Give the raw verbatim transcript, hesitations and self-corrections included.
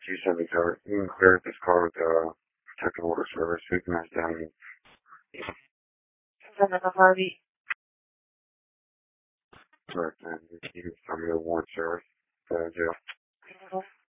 two seventy-seven. You can clear this car with uh, protective order service. We can ask down. Harvey. Correct, man. You can tell me the warrant service. Uh, jail.